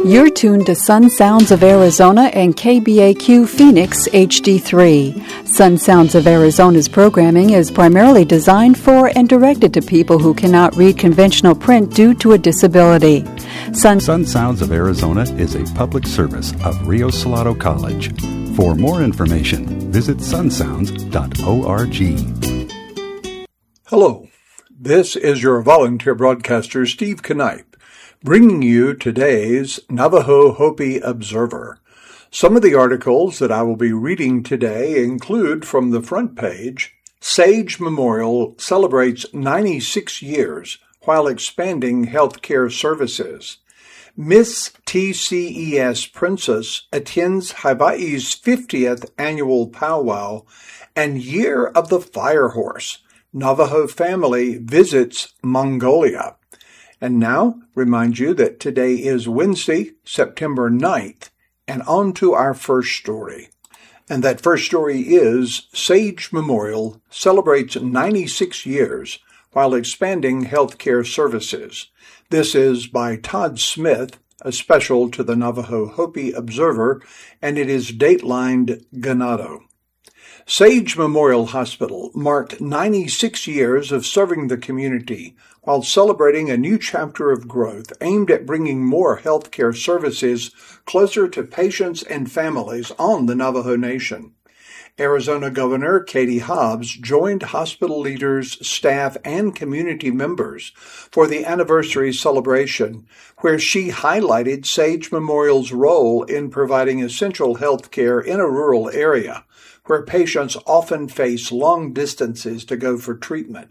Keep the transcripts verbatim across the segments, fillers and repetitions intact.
You're tuned to Sun Sounds of Arizona and K B A Q Phoenix H D three. Sun Sounds of Arizona's programming is primarily designed for and directed to people who cannot read conventional print due to a disability. Sun, Sun Sounds of Arizona is a public service of Rio Salado College. For more information, visit sun sounds dot org. Hello, this is your volunteer broadcaster, Steve Knipe, bringing you today's Navajo Hopi Observer. Some of the articles that I will be reading today include from the front page, Sage Memorial celebrates ninety-six years while expanding healthcare services. Miss T C E S Princess attends Hawaii's fiftieth annual powwow, and Year of the Fire Horse. Navajo family visits Mongolia. And now, remind you that today is Wednesday, September ninth, and on to our first story. And that first story is Sage Memorial celebrates ninety-six years while expanding healthcare services. This is by Todd Smith, a special to the Navajo Hopi Observer, and it is datelined Ganado. Sage Memorial Hospital marked ninety-six years of serving the community while celebrating a new chapter of growth aimed at bringing more healthcare services closer to patients and families on the Navajo Nation. Arizona Governor Katie Hobbs joined hospital leaders, staff, and community members for the anniversary celebration, where she highlighted Sage Memorial's role in providing essential health care in a rural area, where patients often face long distances to go for treatment.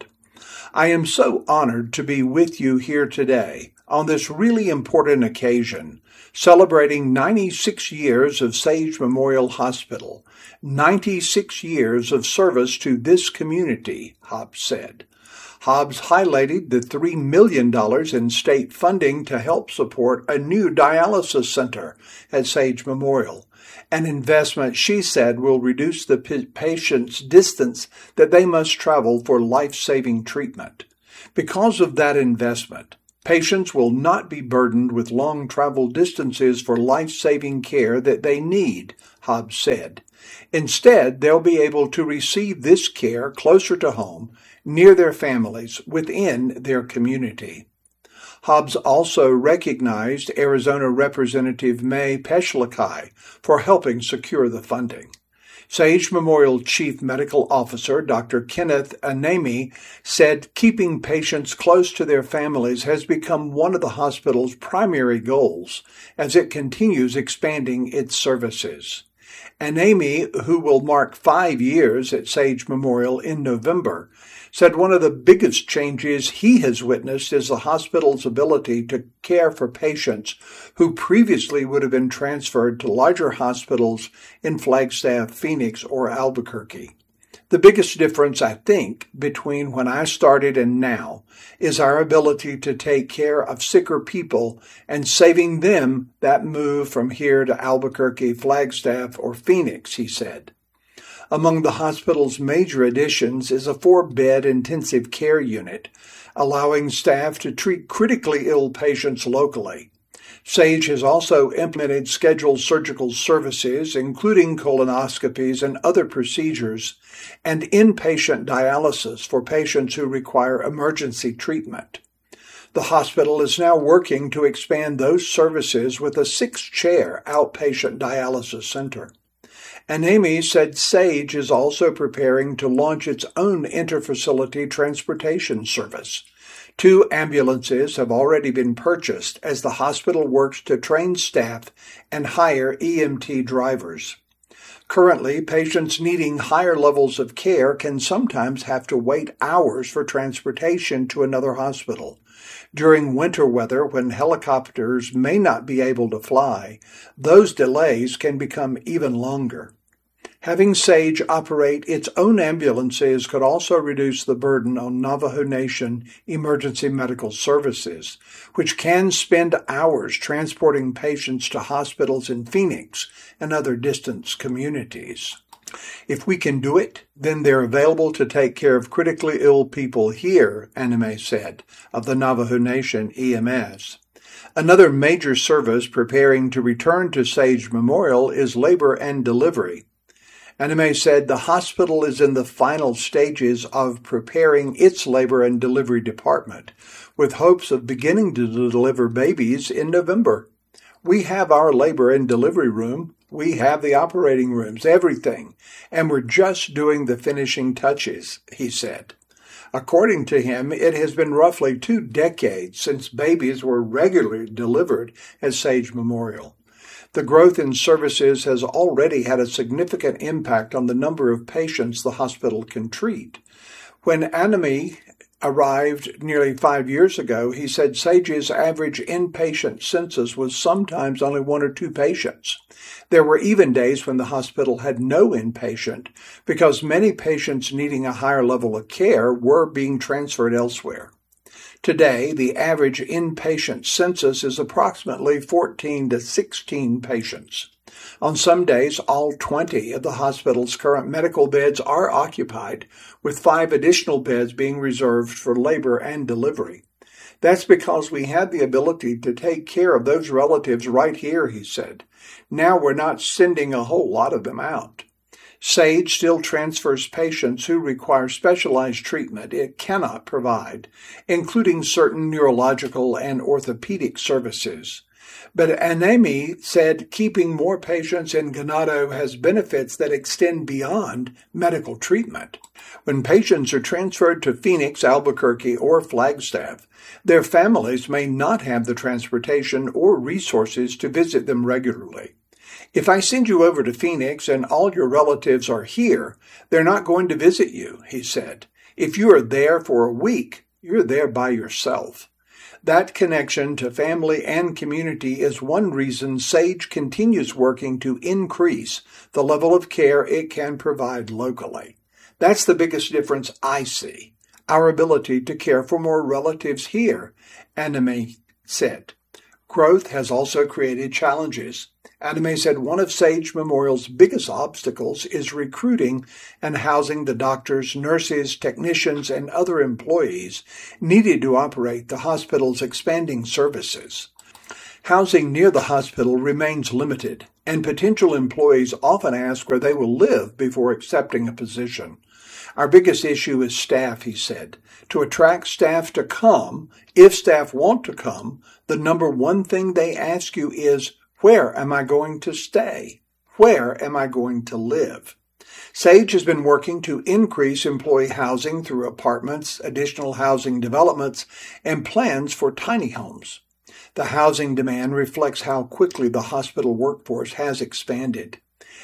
I am so honored to be with you here today on this really important occasion, celebrating ninety-six years of Sage Memorial Hospital, ninety-six years of service to this community, Hobbs said. Hobbs highlighted the three million dollars in state funding to help support a new dialysis center at Sage Memorial, an investment she said will reduce the p- patient's distance that they must travel for life-saving treatment. Because of that investment, patients will not be burdened with long travel distances for life-saving care that they need, Hobbs said. Instead, they'll be able to receive this care closer to home, near their families, within their community. Hobbs also recognized Arizona Representative May Peshlikai for helping secure the funding. Sage Memorial Chief Medical Officer Doctor Kenneth Anemi said keeping patients close to their families has become one of the hospital's primary goals as it continues expanding its services. Anemi, who will mark five years at Sage Memorial in November, said one of the biggest changes he has witnessed is the hospital's ability to care for patients who previously would have been transferred to larger hospitals in Flagstaff, Phoenix, or Albuquerque. The biggest difference, I think, between when I started and now is our ability to take care of sicker people and saving them that move from here to Albuquerque, Flagstaff, or Phoenix, he said. Among the hospital's major additions is a four-bed intensive care unit, allowing staff to treat critically ill patients locally. Sage has also implemented scheduled surgical services, including colonoscopies and other procedures, and inpatient dialysis for patients who require emergency treatment. The hospital is now working to expand those services with a six-chair outpatient dialysis center. Anemi said Sage is also preparing to launch its own interfacility transportation service. Two ambulances have already been purchased as the hospital works to train staff and hire E M T drivers. Currently, patients needing higher levels of care can sometimes have to wait hours for transportation to another hospital. During winter weather, when helicopters may not be able to fly, those delays can become even longer. Having Sage operate its own ambulances could also reduce the burden on Navajo Nation emergency medical services, which can spend hours transporting patients to hospitals in Phoenix and other distant communities. If we can do it, then they're available to take care of critically ill people here, Anime said, of the Navajo Nation E M S. Another major service preparing to return to Sage Memorial is labor and delivery. Anime said the hospital is in the final stages of preparing its labor and delivery department, with hopes of beginning to deliver babies in November. We have our labor and delivery room. We have the operating rooms, everything, and we're just doing the finishing touches, he said. According to him, it has been roughly two decades since babies were regularly delivered at Sage Memorial. The growth in services has already had a significant impact on the number of patients the hospital can treat. When Anime arrived nearly five years ago, he said Sage's average inpatient census was sometimes only one or two patients. There were even days when the hospital had no inpatient because many patients needing a higher level of care were being transferred elsewhere. Today, the average inpatient census is approximately fourteen to sixteen patients. On some days, all twenty of the hospital's current medical beds are occupied, with five additional beds being reserved for labor and delivery. That's because we had the ability to take care of those relatives right here, he said. Now we're not sending a whole lot of them out. Sage still transfers patients who require specialized treatment it cannot provide, including certain neurological and orthopedic services. But Anime said keeping more patients in Ganado has benefits that extend beyond medical treatment. When patients are transferred to Phoenix, Albuquerque, or Flagstaff, their families may not have the transportation or resources to visit them regularly. If I send you over to Phoenix and all your relatives are here, they're not going to visit you, he said. If you are there for a week, you're there by yourself. That connection to family and community is one reason Sage continues working to increase the level of care it can provide locally. That's the biggest difference I see, our ability to care for more relatives here, Anime said. Growth has also created challenges. Anime said one of Sage Memorial's biggest obstacles is recruiting and housing the doctors, nurses, technicians, and other employees needed to operate the hospital's expanding services. Housing near the hospital remains limited, and potential employees often ask where they will live before accepting a position. Our biggest issue is staff, he said. To attract staff to come, if staff want to come, the number one thing they ask you is, where am I going to stay? Where am I going to live? Sage has been working to increase employee housing through apartments, additional housing developments, and plans for tiny homes. The housing demand reflects how quickly the hospital workforce has expanded.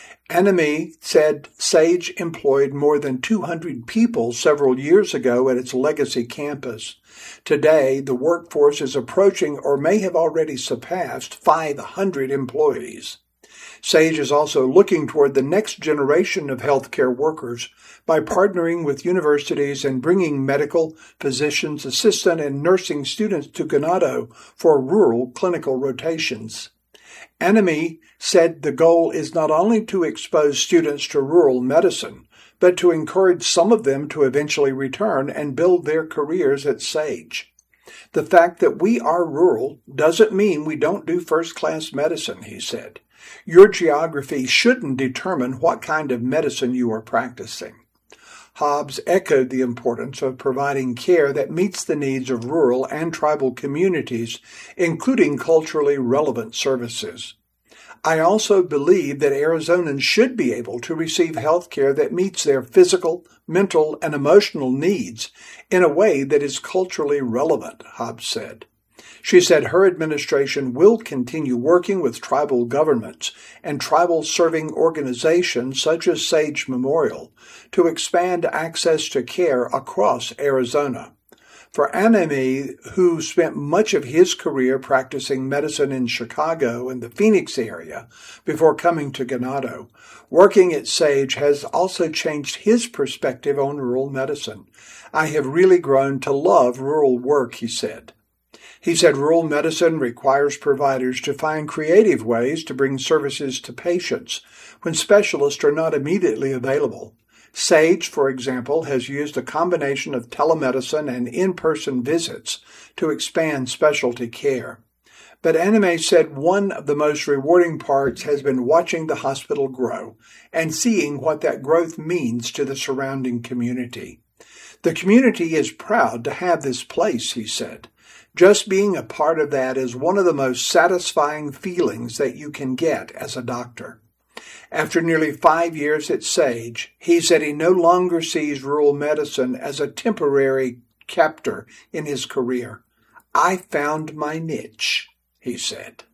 Anime said Sage employed more than two hundred people several years ago at its legacy campus. Today, the workforce is approaching or may have already surpassed five hundred employees. Sage is also looking toward the next generation of healthcare workers by partnering with universities and bringing medical, physicians, assistant, and nursing students to Ganado for rural clinical rotations. Anime said the goal is not only to expose students to rural medicine, but to encourage some of them to eventually return and build their careers at Sage. The fact that we are rural doesn't mean we don't do first-class medicine, he said. Your geography shouldn't determine what kind of medicine you are practicing. Hobbs echoed the importance of providing care that meets the needs of rural and tribal communities, including culturally relevant services. I also believe that Arizonans should be able to receive health care that meets their physical, mental, and emotional needs in a way that is culturally relevant, Hobbs said. She said her administration will continue working with tribal governments and tribal-serving organizations such as Sage Memorial to expand access to care across Arizona. For Anime, who spent much of his career practicing medicine in Chicago and the Phoenix area before coming to Ganado, working at Sage has also changed his perspective on rural medicine. I have really grown to love rural work, he said. He said rural medicine requires providers to find creative ways to bring services to patients when specialists are not immediately available. Sage, for example, has used a combination of telemedicine and in-person visits to expand specialty care. But Anime said one of the most rewarding parts has been watching the hospital grow and seeing what that growth means to the surrounding community. The community is proud to have this place, he said. Just being a part of that is one of the most satisfying feelings that you can get as a doctor. After nearly five years at Sage, he said he no longer sees rural medicine as a temporary chapter in his career. I found my niche, he said.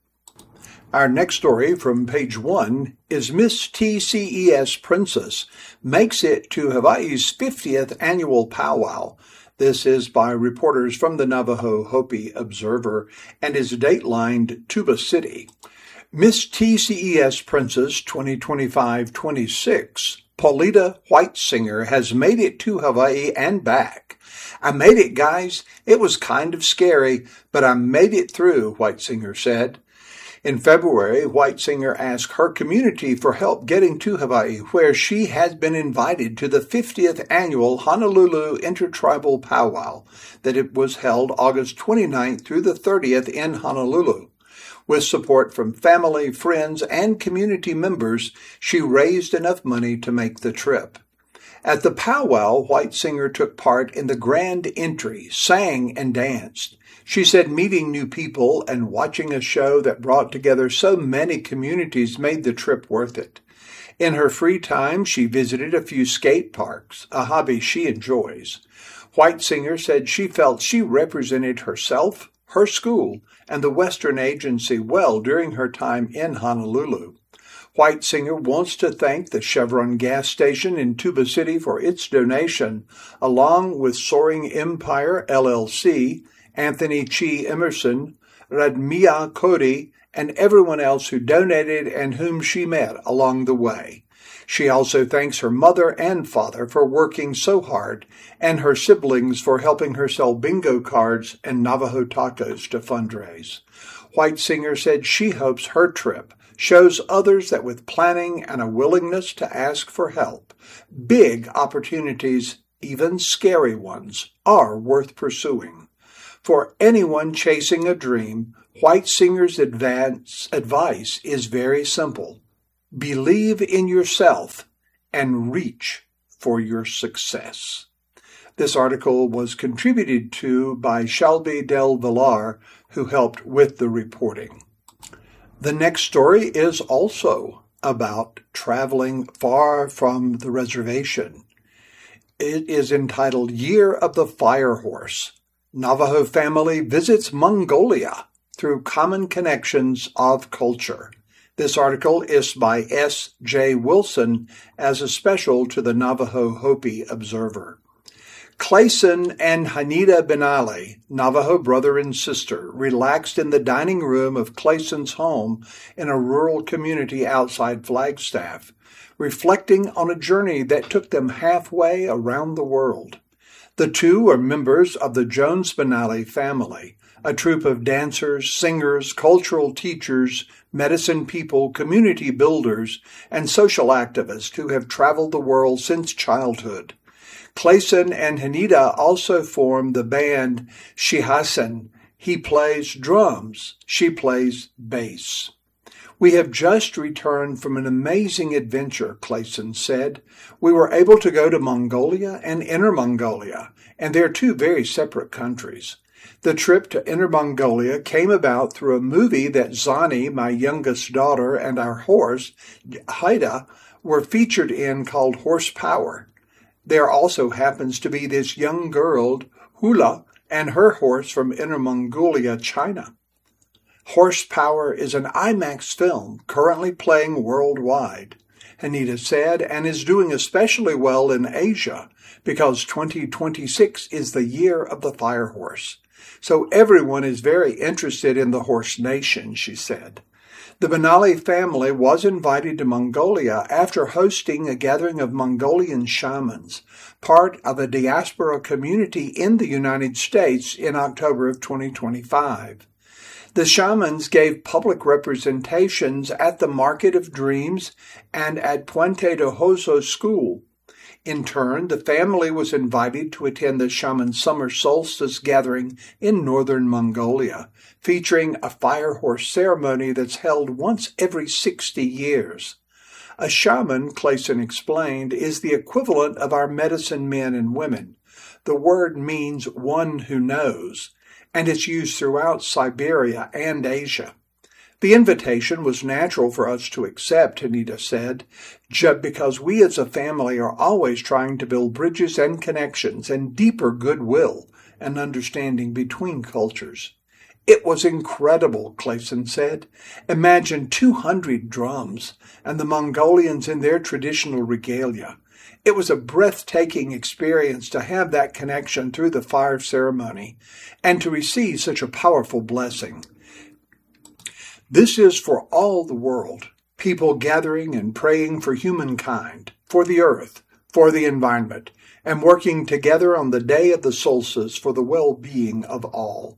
Our next story from page one is Miss T C E S Princess makes it to Hawaii's fiftieth annual powwow. This is by reporters from the Navajo Hopi Observer and is datelined Tuba City. Miss T C E S Princess twenty twenty-five twenty-six, Paulita Whitesinger, has made it to Hawaii and back. I made it, guys. It was kind of scary, but I made it through, Whitesinger said. In February, Whitesinger asked her community for help getting to Hawaii, where she has been invited to the fiftieth annual Honolulu Intertribal Powwow that it was held August twenty-ninth through the thirtieth in Honolulu. With support from family, friends, and community members, she raised enough money to make the trip. At the powwow, Whitesinger took part in the grand entry, sang and danced. She said meeting new people and watching a show that brought together so many communities made the trip worth it. In her free time, she visited a few skate parks, a hobby she enjoys. Whitesinger said she felt she represented herself, her school, and the Western Agency well during her time in Honolulu. Whitesinger wants to thank the Chevron gas station in Tuba City for its donation, along with Soaring Empire, L L C, Anthony Chi Emerson, Radmia Cody, and everyone else who donated and whom she met along the way. She also thanks her mother and father for working so hard, and her siblings for helping her sell bingo cards and Navajo tacos to fundraise. Whitesinger said she hopes her trip shows others that with planning and a willingness to ask for help, big opportunities, even scary ones, are worth pursuing. For anyone chasing a dream, Whitesinger's advance, advice is very simple. Believe in yourself and reach for your success. This article was contributed to by Shelby Del Villar, who helped with the reporting. The next story is also about traveling far from the reservation. It is entitled Year of the Fire Horse. Navajo family visits Mongolia through common connections of culture. This article is by S J Wilson as a special to the Navajo Hopi Observer. Clayson and Hanita Benali, Navajo brother and sister, relaxed in the dining room of Clayson's home in a rural community outside Flagstaff, reflecting on a journey that took them halfway around the world. The two are members of the Jones Benali family, a troupe of dancers, singers, cultural teachers, medicine people, community builders, and social activists who have traveled the world since childhood. Clayson and Hanita also form the band Shihasen. He plays drums. She plays bass. We have just returned from an amazing adventure, Clayson said. We were able to go to Mongolia and Inner Mongolia, and they're two very separate countries. The trip to Inner Mongolia came about through a movie that Zani, my youngest daughter, and our horse, Haida, were featured in called Horsepower. There also happens to be this young girl, Hula, and her horse from Inner Mongolia, China. Horsepower is an IMAX film currently playing worldwide, Hanita said, and is doing especially well in Asia because twenty twenty-six is the year of the fire horse. So everyone is very interested in the horse nation, she said. The Benali family was invited to Mongolia after hosting a gathering of Mongolian shamans, part of a diaspora community in the United States in October of twenty twenty-five. The shamans gave public representations at the Market of Dreams and at Puente de Hozo School. In turn, the family was invited to attend the shaman summer solstice gathering in northern Mongolia, featuring a fire horse ceremony that's held once every sixty years. A shaman, Clayson explained, is the equivalent of our medicine men and women. The word means one who knows, and it's used throughout Siberia and Asia. The invitation was natural for us to accept, Haneda said, because we as a family are always trying to build bridges and connections and deeper goodwill and understanding between cultures. It was incredible, Clayson said. Imagine two hundred drums and the Mongolians in their traditional regalia. It was a breathtaking experience to have that connection through the fire ceremony and to receive such a powerful blessing. This is for all the world, people gathering and praying for humankind, for the earth, for the environment, and working together on the day of the solstice for the well-being of all.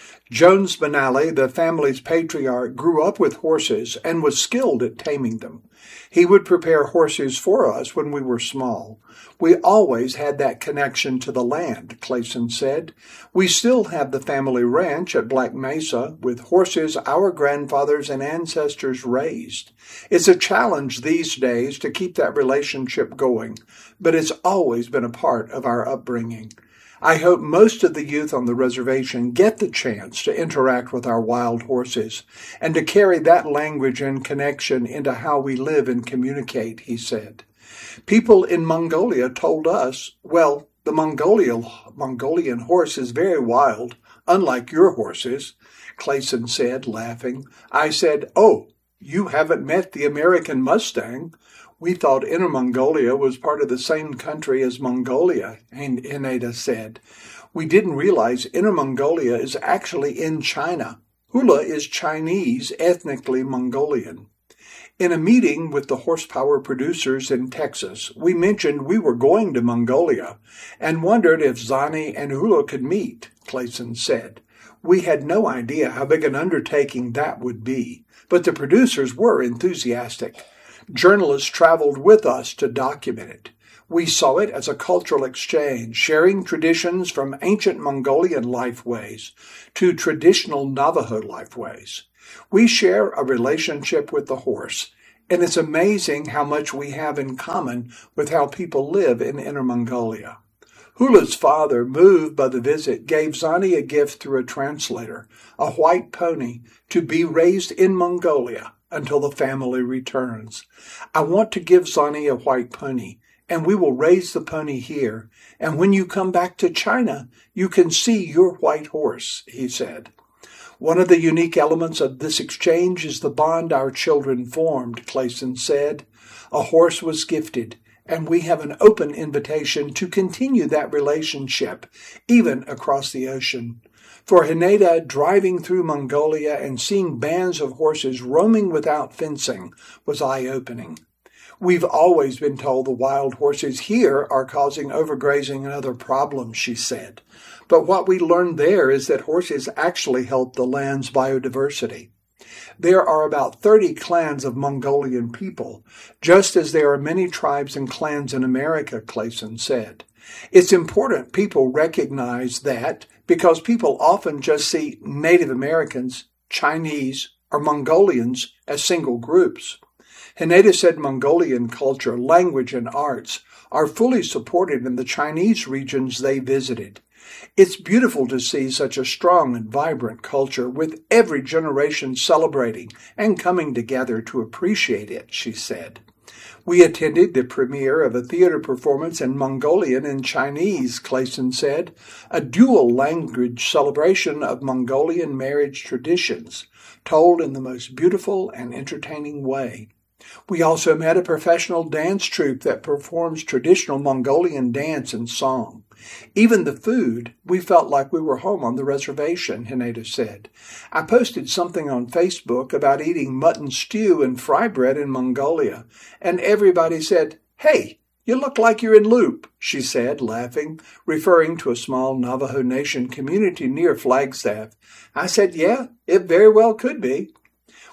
Jones Benally, the family's patriarch, grew up with horses and was skilled at taming them. He would prepare horses for us when we were small. We always had that connection to the land, Clayson said. We still have the family ranch at Black Mesa with horses our grandfathers and ancestors raised. It's a challenge these days to keep that relationship going, but it's always been a part of our upbringing. I hope most of the youth on the reservation get the chance to interact with our wild horses and to carry that language and connection into how we live and communicate, he said. People in Mongolia told us, well, the Mongolian, Mongolian horse is very wild, unlike your horses, Clayson said, laughing. I said, oh, you haven't met the American Mustang. We thought Inner Mongolia was part of the same country as Mongolia, Haneda said. We didn't realize Inner Mongolia is actually in China. Hula is Chinese, ethnically Mongolian. In a meeting with the horsepower producers in Texas, we mentioned we were going to Mongolia and wondered if Zani and Hula could meet, Clayson said. We had no idea how big an undertaking that would be, but the producers were enthusiastic. Journalists traveled with us to document it. We saw it as a cultural exchange, sharing traditions from ancient Mongolian lifeways to traditional Navajo lifeways. We share a relationship with the horse, and it's amazing how much we have in common with how people live in Inner Mongolia. Hula's father, moved by the visit, gave Zani a gift through a translator, a white pony, to be raised in Mongolia until the family returns. I want to give Zani a white pony, and we will raise the pony here, and when you come back to China, you can see your white horse, he said. One of the unique elements of this exchange is the bond our children formed, Clayson said. A horse was gifted, and we have an open invitation to continue that relationship, even across the ocean. For Haneda, driving through Mongolia and seeing bands of horses roaming without fencing was eye-opening. We've always been told the wild horses here are causing overgrazing and other problems, she said. But what we learned there is that horses actually help the land's biodiversity. There are about thirty clans of Mongolian people, just as there are many tribes and clans in America, Clayson said. It's important people recognize that because people often just see Native Americans, Chinese, or Mongolians as single groups. Haneda said Mongolian culture, language, and arts are fully supported in the Chinese regions they visited. It's beautiful to see such a strong and vibrant culture with every generation celebrating and coming together to appreciate it, she said. We attended the premiere of a theater performance in Mongolian and Chinese, Clayson said, a dual-language celebration of Mongolian marriage traditions, told in the most beautiful and entertaining way. We also met a professional dance troupe that performs traditional Mongolian dance and song. Even the food, we felt like we were home on the reservation, Haneda said. I posted something on Facebook about eating mutton stew and fry bread in Mongolia, and everybody said, "Hey, you look like you're in Loop," she said, laughing, referring to a small Navajo Nation community near Flagstaff. I said, yeah, it very well could be.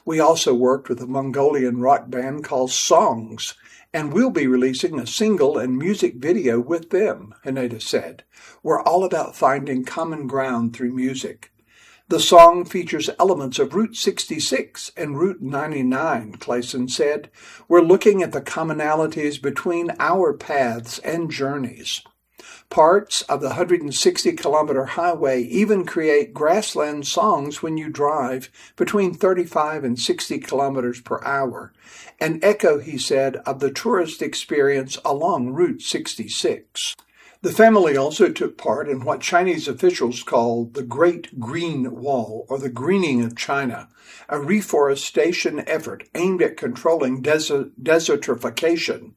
We also worked with a Mongolian rock band called Songs, and we'll be releasing a single and music video with them, Haneda said. We're all about finding common ground through music. The song features elements of Route sixty-six and Route ninety-nine, Clayson said. We're looking at the commonalities between our paths and journeys. Parts of the one hundred sixty kilometer highway even create grassland songs when you drive between thirty-five and sixty kilometers per hour, an echo, he said, of the tourist experience along Route sixty-six. The family also took part in what Chinese officials call the Great Green Wall, or the Greening of China, a reforestation effort aimed at controlling desert, desertification.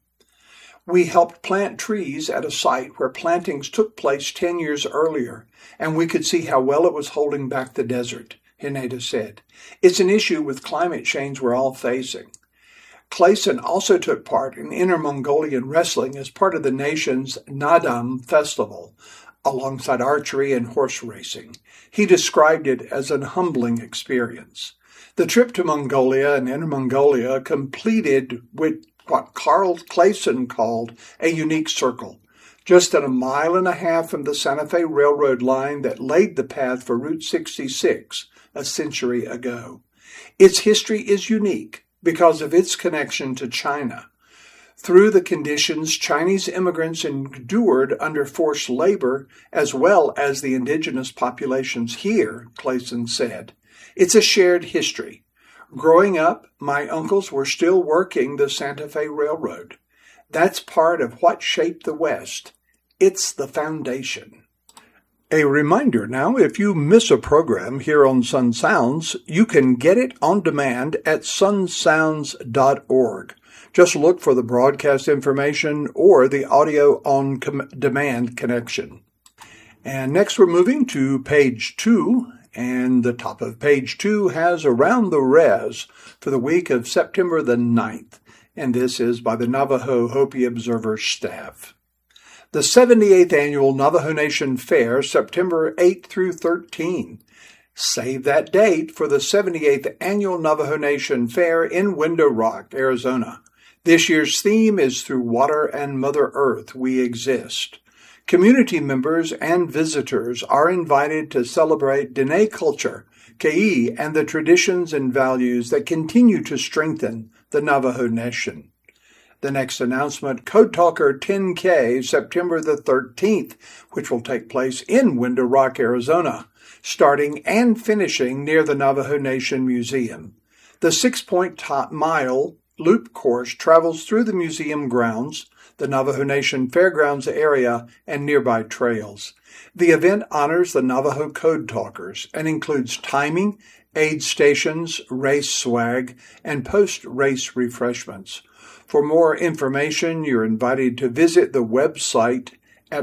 We helped plant trees at a site where plantings took place ten years earlier, and we could see how well it was holding back the desert, Haneda said. It's an issue with climate change we're all facing. Clayson also took part in Inner Mongolian wrestling as part of the nation's Nadam Festival, alongside archery and horse racing. He described it as an humbling experience. The trip to Mongolia and Inner Mongolia completed with what Carl Clayson called a unique circle, just at a mile and a half from the Santa Fe Railroad line that laid the path for Route sixty-six a century ago. Its history is unique because of its connection to China. Through the conditions Chinese immigrants endured under forced labor, as well as the indigenous populations here, Clayson said. It's a shared history. Growing up, my uncles were still working the Santa Fe Railroad. That's part of what shaped the West. It's the foundation. A reminder now, if you miss a program here on Sun Sounds, you can get it on demand at sun sounds dot org. Just look for the broadcast information or the audio on com- demand connection. And next we're moving to page two, and the top of page two has Around the Res for the week of September the ninth, and this is by the Navajo Hopi Observer staff. The seventy-eighth Annual Navajo Nation Fair, September eighth through thirteenth. Save that date for the seventy-eighth Annual Navajo Nation Fair in Window Rock, Arizona. This year's theme is Through Water and Mother Earth We Exist. Community members and visitors are invited to celebrate Dene culture, Ke'i, and the traditions and values that continue to strengthen the Navajo Nation. The next announcement, Code Talker ten K, September the thirteenth, which will take place in Window Rock, Arizona, starting and finishing near the Navajo Nation Museum. The six-point mile loop course travels through the museum grounds, the Navajo Nation Fairgrounds area, and nearby trails. The event honors the Navajo Code Talkers and includes timing, aid stations, race swag, and post-race refreshments. For more information, you're invited to visit the website at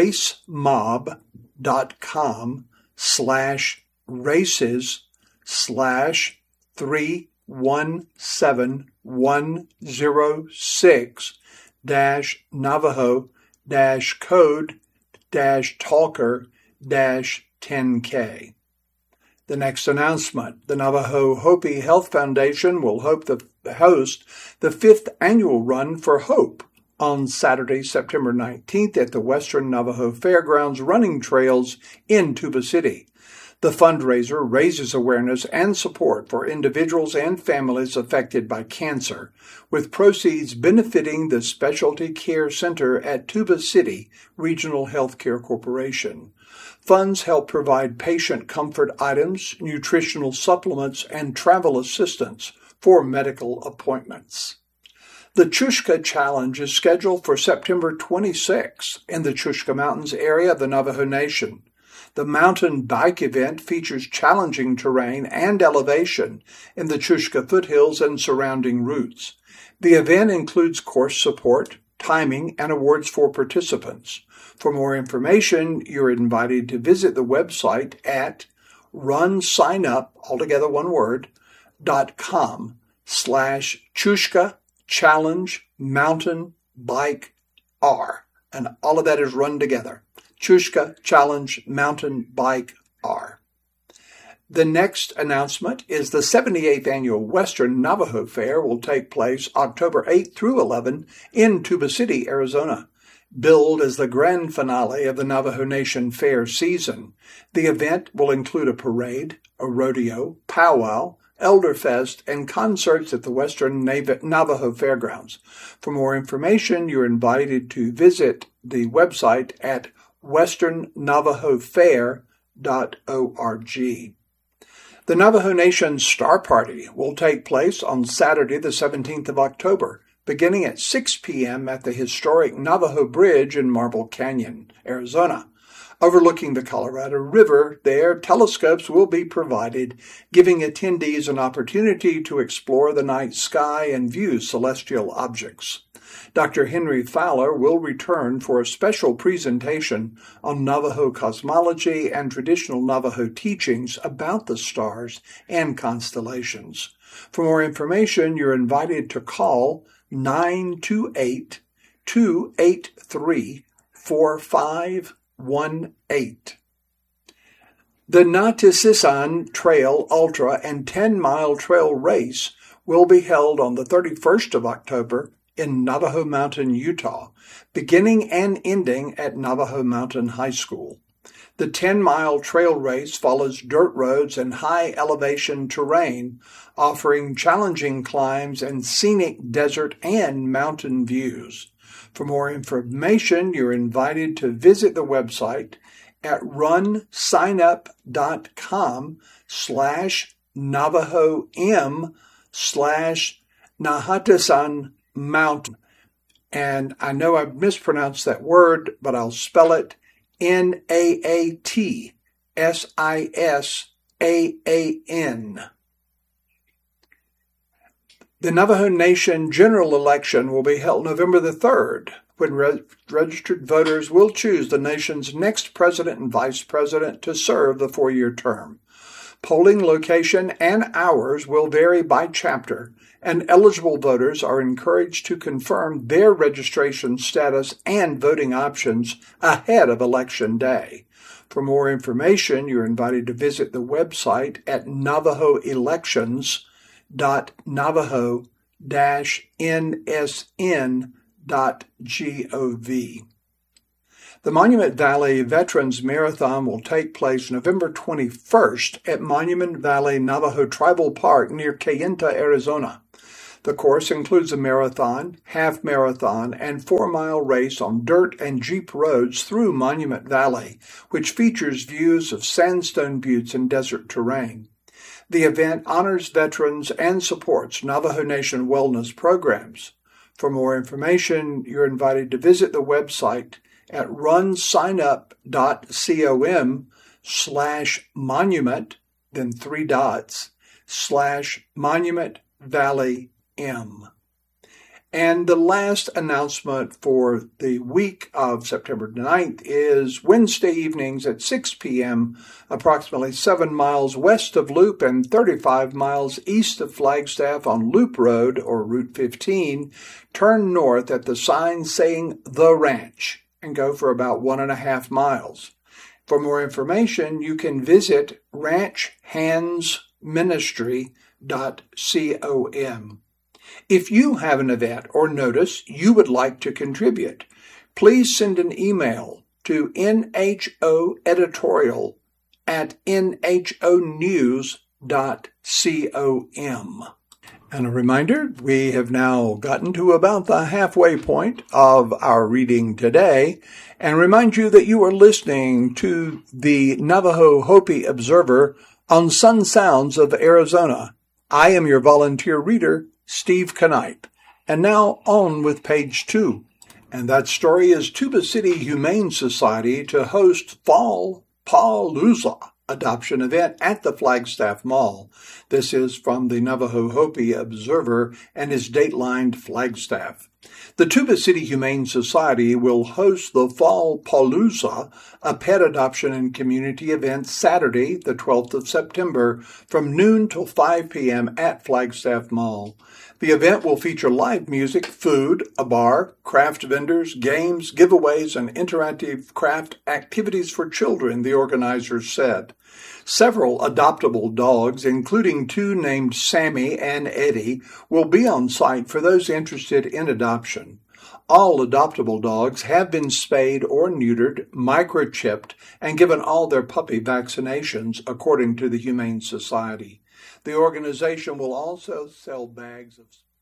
racemob.com slash races slash three one seven one zero six dash Navajo dash code dash talker dash ten K. The next announcement, the Navajo Hopi Health Foundation will hope the, host the fifth annual Run for Hope on Saturday, September nineteenth at the Western Navajo Fairgrounds running trails in Tuba City. The fundraiser raises awareness and support for individuals and families affected by cancer, with proceeds benefiting the Specialty Care Center at Tuba City Regional Healthcare Corporation. Funds help provide patient comfort items, nutritional supplements, and travel assistance for medical appointments. The Chushka Challenge is scheduled for September twenty-sixth in the Chushka Mountains area of the Navajo Nation. The mountain bike event features challenging terrain and elevation in the Chushka foothills and surrounding routes. The event includes course support, timing, and awards for participants. For more information, you're invited to visit the website at runsignup, altogether one word, dot com slash Chushka Challenge Mountain Bike R. And all of that is run together. Chushka Challenge Mountain Bike R. The next announcement is the seventy-eighth Annual Western Navajo Fair will take place October eighth through eleventh in Tuba City, Arizona. Billed as the grand finale of the Navajo Nation Fair season, the event will include a parade, a rodeo, powwow, Elderfest, and concerts at the Western Navajo Fairgrounds. For more information, you're invited to visit the website at western navajo fair dot org. The Navajo Nation Star Party will take place on Saturday, the seventeenth of October, beginning at six p.m. at the historic Navajo Bridge in Marble Canyon, Arizona. Overlooking the Colorado River, there, telescopes will be provided, giving attendees an opportunity to explore the night sky and view celestial objects. Doctor Henry Fowler will return for a special presentation on Navajo cosmology and traditional Navajo teachings about the stars and constellations. For more information, you're invited to call nine two eight, two eight three, four five one eight. The Natisisan Trail Ultra and ten-mile trail race will be held on the thirty-first of October in Navajo Mountain, Utah, beginning and ending at Navajo Mountain High School. The ten-mile trail race follows dirt roads and high-elevation terrain, offering challenging climbs and scenic desert and mountain views. For more information, you're invited to visit the website at runsignup.com slash Navajo M slash Nahatasan Mountain. And I know I've mispronounced that word, but I'll spell it N A A T S I S A A N. The Navajo Nation general election will be held November the third, when re- registered voters will choose the nation's next president and vice president to serve the four-year term. Polling location and hours will vary by chapter, and eligible voters are encouraged to confirm their registration status and voting options ahead of Election Day. For more information, you're invited to visit the website at navajo elections dot navajo dash n s n dot gov. The Monument Valley Veterans Marathon will take place November twenty-first at Monument Valley Navajo Tribal Park near Kayenta, Arizona. The course includes a marathon, half marathon, and four-mile race on dirt and jeep roads through Monument Valley, which features views of sandstone buttes and desert terrain. The event honors veterans and supports Navajo Nation wellness programs. For more information, you're invited to visit the website at runsignup.com slash monument, then three dots, slash Monument Valley M. And the last announcement for the week of September ninth is Wednesday evenings at six p.m., approximately seven miles west of Loop and thirty-five miles east of Flagstaff on Loop Road, or Route fifteen, turn north at the sign saying The Ranch and go for about one and a half miles. For more information, you can visit ranch hands ministry dot com. If you have an event or notice you would like to contribute, please send an email to nhoeditorial at nhonews dot com. And a reminder, we have now gotten to about the halfway point of our reading today, and remind you that you are listening to the Navajo Hopi Observer on Sun Sounds of Arizona. I am your volunteer reader, Steve Knipe. And now on with page two. And that story is Tuba City Humane Society to host Fall Palooza adoption event at the Flagstaff Mall. This is from the Navajo Hopi Observer and is datelined Flagstaff. The Tuba City Humane Society will host the Fall Palooza, a pet adoption and community event, Saturday, the twelfth of September, from noon till five p.m. at Flagstaff Mall. The event will feature live music, food, a bar, craft vendors, games, giveaways, and interactive craft activities for children, the organizers said. Several adoptable dogs, including two named Sammy and Eddie, will be on site for those interested in adoption. All adoptable dogs have been spayed or neutered, microchipped, and given all their puppy vaccinations, according to the Humane Society. The organization will also sell bags of